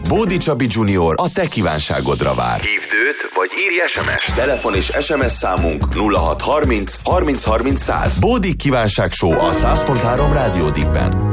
Bódi Csabi Junior a te kívánságodra vár. Hívd őt, vagy írj SMS. Telefon és SMS számunk 0630 30 30 100. Bódi Kívánság Show a 100.3 Rádió Dipben.